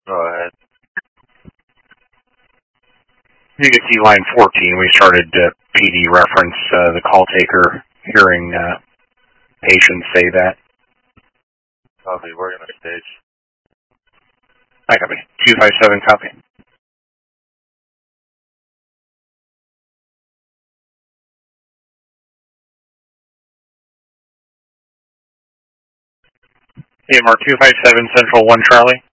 Go ahead. You can see line 14. We started PD reference, the call taker hearing patients say that. Copy. We're going to stage. I copy. 257, copy. AMR 257, Central 1 Charlie.